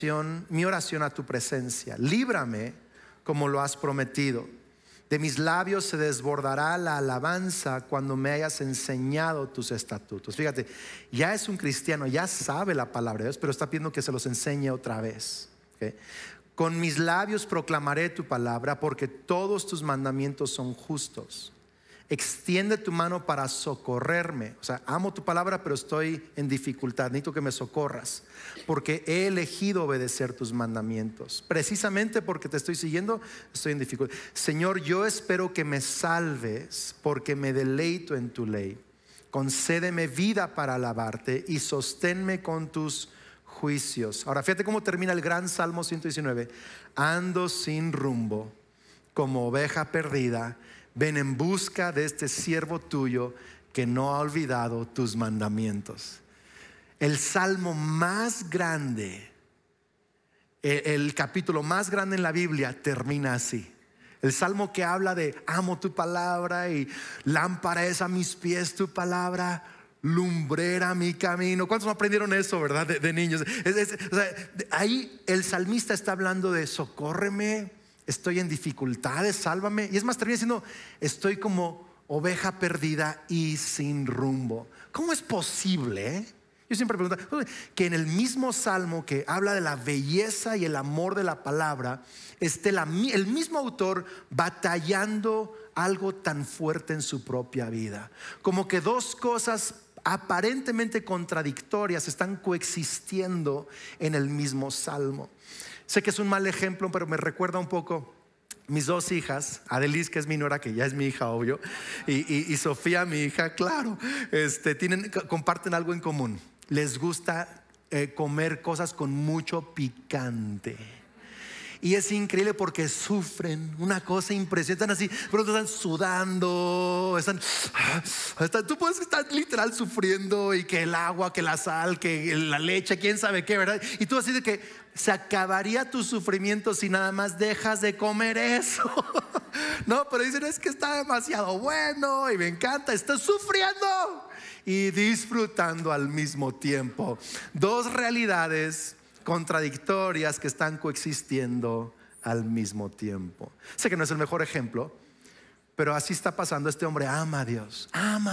mi oración a tu presencia. Líbrame como lo has prometido. De mis labios se desbordará la alabanza cuando me hayas enseñado tus estatutos. Fíjate, ya es un cristiano, ya sabe la palabra de Dios, pero está pidiendo que se los enseñe otra vez. ¿Okay? Con mis labios proclamaré tu palabra, porque todos tus mandamientos son justos. Extiende tu mano para socorrerme. O sea, amo tu palabra, pero estoy en dificultad. Necesito que me socorras, porque he elegido obedecer tus mandamientos. Precisamente porque te estoy siguiendo, estoy en dificultad. Señor, yo espero que me salves, porque me deleito en tu ley. Concédeme vida para alabarte y sosténme con tus juicios. Ahora fíjate cómo termina el gran Salmo 119. Ando sin rumbo, como oveja perdida. Ven en busca de este siervo tuyo que no ha olvidado tus mandamientos. El salmo más grande, el capítulo más grande en la Biblia termina así. El salmo que habla de amo tu palabra y lámpara es a mis pies tu palabra, lumbrera mi camino. ¿Cuántos no aprendieron eso, verdad? De niños. O sea, ahí el salmista está hablando de socórreme, estoy en dificultades, sálvame. Y es más, termina diciendo, estoy como oveja perdida y sin rumbo. ¿Cómo es posible? Yo siempre pregunto que en el mismo salmo que habla de la belleza y el amor de la palabra, esté el mismo autor batallando algo tan fuerte en su propia vida. Como que dos cosas aparentemente contradictorias están coexistiendo en el mismo salmo. Sé que es un mal ejemplo, pero me recuerda un poco mis dos hijas, Adelis, que es mi nuera, que ya es mi hija, obvio, y Sofía, mi hija, claro, comparten algo en común. Les gusta comer cosas con mucho picante. Y es increíble porque sufren una cosa impresionante. Están así, pronto están sudando, tú puedes estar literal sufriendo, y que el agua, que la sal, que la leche, quién sabe qué, ¿verdad? Y tú así de que se acabaría tu sufrimiento si nada más dejas de comer eso. No, pero dicen, es que está demasiado bueno y me encanta, estoy sufriendo y disfrutando al mismo tiempo. Dos realidades contradictorias que están coexistiendo al mismo tiempo. Sé que no es el mejor ejemplo, pero así está pasando. Este hombre ama a Dios,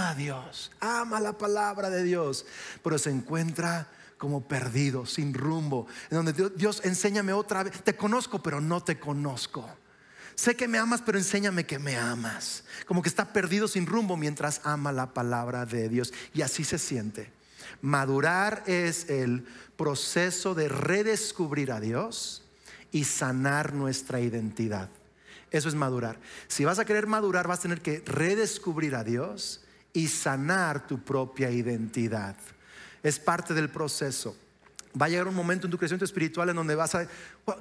ama la palabra de Dios, pero se encuentra como perdido, sin rumbo, en donde Dios, enséñame otra vez. Te conozco, pero no te conozco. Sé que me amas, pero enséñame que me amas. Como que está perdido, sin rumbo, mientras ama la palabra de Dios. Y así se siente. Madurar es el proceso de redescubrir a Dios y sanar nuestra identidad. Eso es madurar. Si vas a querer madurar, vas a tener que redescubrir a Dios y sanar tu propia identidad. Es parte del proceso. Va a llegar un momento en tu crecimiento espiritual en donde vas a...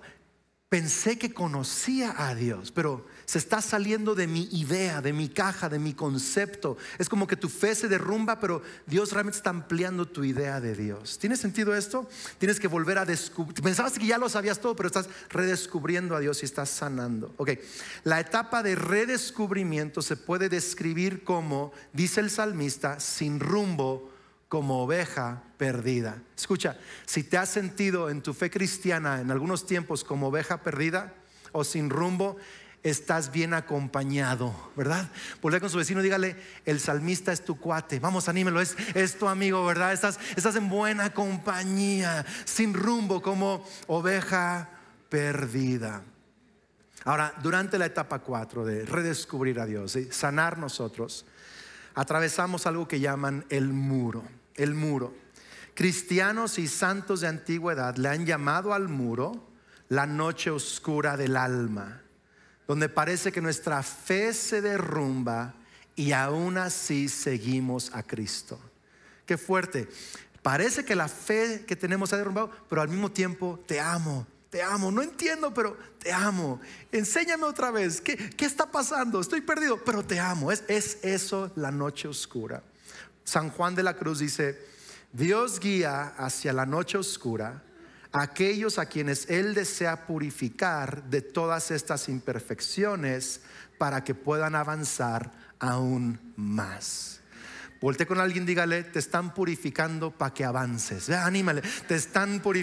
Pensé que conocía a Dios, pero se está saliendo de mi idea, de mi caja, de mi concepto. Es como que tu fe se derrumba, pero Dios realmente está ampliando tu idea de Dios. ¿Tiene sentido esto? Tienes que volver a descubrir. Pensabas que ya lo sabías todo, pero estás redescubriendo a Dios y estás sanando. La etapa de redescubrimiento se puede describir como, dice el salmista, sin rumbo, como oveja perdida. Escucha, si te has sentido en tu fe cristiana en algunos tiempos como oveja perdida o sin rumbo, estás bien acompañado, ¿verdad? Voltea con su vecino y dígale, el salmista es tu cuate. Vamos, anímelo, es tu amigo, ¿verdad? Estás en buena compañía, sin rumbo, como oveja perdida. Ahora, durante la etapa 4 de redescubrir a Dios y sanar nosotros, atravesamos algo que llaman el muro. El muro. Cristianos y santos de antigüedad le han llamado al muro la noche oscura del alma, donde parece que nuestra fe se derrumba y aún así seguimos a Cristo. Qué fuerte. Parece que la fe que tenemos se ha derrumbado, pero al mismo tiempo te amo. Te amo, no entiendo, pero te amo. Enséñame otra vez, ¿qué está pasando? Estoy perdido, pero te amo. Es eso la noche oscura. San Juan de la Cruz dice, Dios guía hacia la noche oscura a aquellos a quienes Él desea purificar de todas estas imperfecciones para que puedan avanzar aún más. Voltea con alguien, dígale, te están purificando para que avances. Anímale, te están purificando.